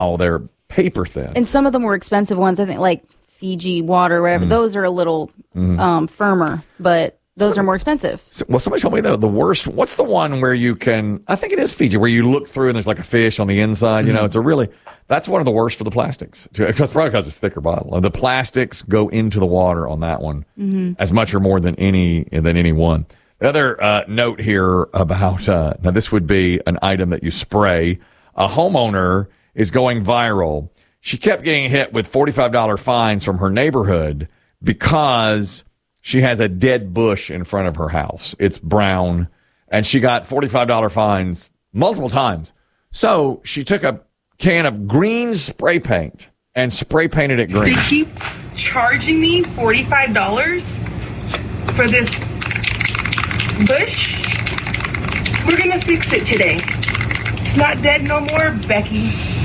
Oh, they're paper thin. And some of them were expensive ones. I think like Fiji water or whatever. Those are a little firmer, but those are more expensive. Well, somebody told me the worst. What's the one where you can? I think it is Fiji, where you look through and there's like a fish on the inside. You know, that's one of the worst for the plastics. Probably because it's a thicker bottle. The plastics go into the water on that one as much or more than any one. The other note here about now this would be an item that you spray. A homeowner is going viral. She kept getting hit with $45 fines from her neighborhood because she has a dead bush in front of her house. It's brown, and she got $45 fines multiple times. So she took a can of green spray paint and spray painted it green. They keep charging me $45 for this bush. We're going to fix it today. It's not dead no more, Becky.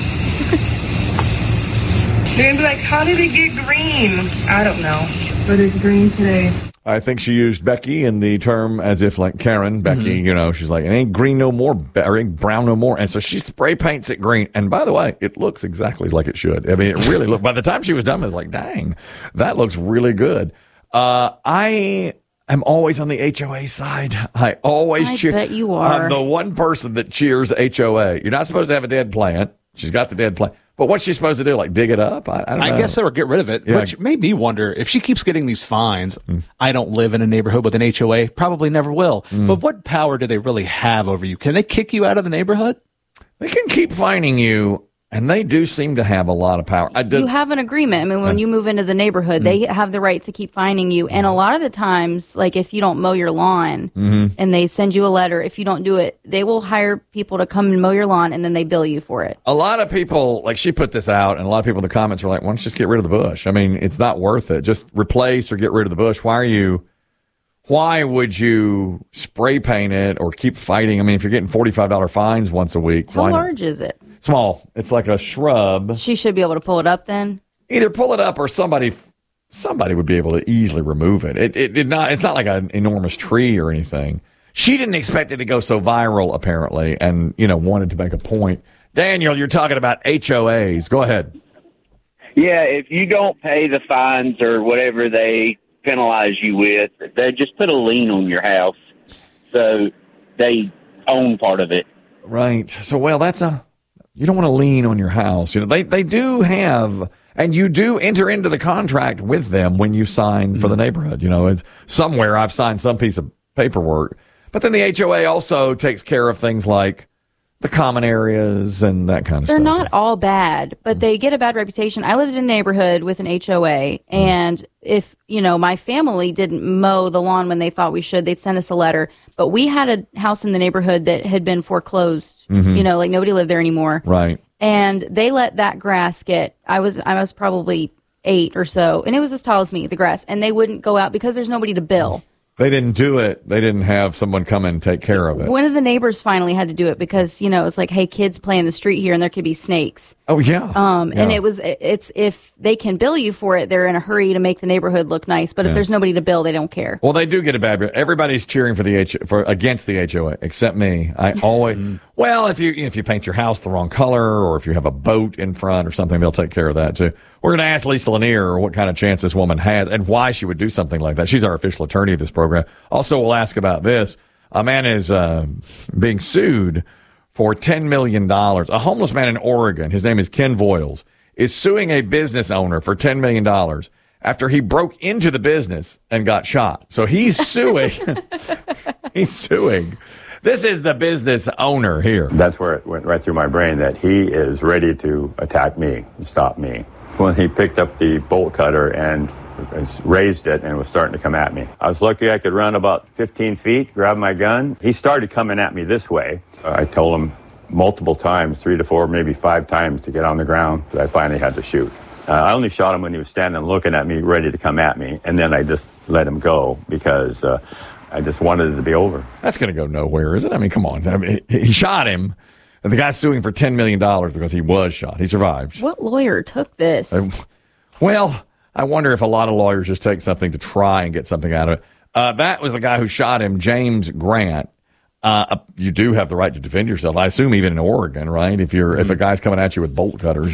They're going to be like, how did it get green? I don't know, but it's green today. I think she used Becky in the term as if like Karen, Becky, you know, she's like, it ain't green no more, or ain't brown no more. And so she spray paints it green. And by the way, it looks exactly like it should. I mean, it really looked, by the time she was done, I was like, dang, that looks really good. I am always on the HOA side. I always cheer. I bet you are. I'm the one person that cheers HOA. You're not supposed to have a dead plant. She's got the dead plant. But what's she supposed to do? Like dig it up? I don't know. I guess so, or get rid of it. Yeah. Which made me wonder if she keeps getting these fines. I don't live in a neighborhood with an HOA. Probably never will. But what power do they really have over you? Can they kick you out of the neighborhood? They can keep fining you, and they do seem to have a lot of power. You have an agreement. I mean, when you move into the neighborhood, they have the right to keep fining you. And a lot of the times, like if you don't mow your lawn and they send you a letter, if you don't do it, they will hire people to come and mow your lawn and then they bill you for it. A lot of people, like she put this out, and a lot of people in the comments were like, why don't you just get rid of the bush? I mean, it's not worth it. Just replace or get rid of the bush. Why would you spray paint it or keep fighting? I mean, if you're getting $45 fines once a week. How large is it? Small. It's like a shrub. She should be able to pull it up then. Either pull it up or somebody would be able to easily remove it. It did not. It's not like an enormous tree or anything. She didn't expect it to go so viral, apparently, and wanted to make a point. Daniel, you're talking about HOAs. Go ahead. Yeah, if you don't pay the fines or whatever they penalize you with, they just put a lien on your house, so they own part of it. Right. So, well, you don't want to lean on your house. They do have, and you do enter into the contract with them when you sign for the neighborhood. It's somewhere I've signed some piece of paperwork. But then the HOA also takes care of things like the common areas and that kind of stuff. They're not all bad, but they get a bad reputation. I lived in a neighborhood with an HOA, and if, my family didn't mow the lawn when they thought we should, they'd send us a letter. But we had a house in the neighborhood that had been foreclosed, like nobody lived there anymore. Right. And they let that grass I was probably 8 or so, and it was as tall as me, the grass, and they wouldn't go out because there's nobody to bill. They didn't do it. They didn't have someone come in and take care of it. One of the neighbors finally had to do it because, it's like, hey, kids play in the street here and there could be snakes. Oh, yeah. And it's if they can bill you for it, they're in a hurry to make the neighborhood look nice. But if there's nobody to bill, they don't care. Well, they do get a bad rep. Everybody's cheering for against the HOA, except me. I always, well, if you paint your house the wrong color or if you have a boat in front or something, they'll take care of that too. We're going to ask Lisa Lanier what kind of chance this woman has and why she would do something like that. She's our official attorney of this program. Also, we'll ask about this. A man is being sued for $10 million. A homeless man in Oregon, his name is Ken Voiles, is suing a business owner for $10 million after he broke into the business and got shot. So he's suing. He's suing. This is the business owner here. That's where it went right through my brain that he is ready to attack me and stop me. When he picked up the bolt cutter and raised it and was starting to come at me. I was lucky I could run about 15 feet, grab my gun. He started coming at me this way. I told him multiple times, 3 to 4, maybe 5 times to get on the ground. So I finally had to shoot. I only shot him when he was standing looking at me, ready to come at me. And then I just let him go because I just wanted it to be over. That's going to go nowhere, is it? I mean, come on. I mean, he shot him. And the guy's suing for $10 million because he was shot. He survived. What lawyer took this? Well, I wonder if a lot of lawyers just take something to try and get something out of it. That was the guy who shot him, James Grant. You do have the right to defend yourself. I assume even in Oregon, right? If a guy's coming at you with bolt cutters,